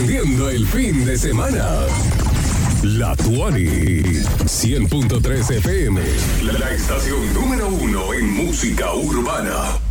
encendiendo el fin de semana. La Tuani, 100.3 FM, la estación número 1 en música urbana.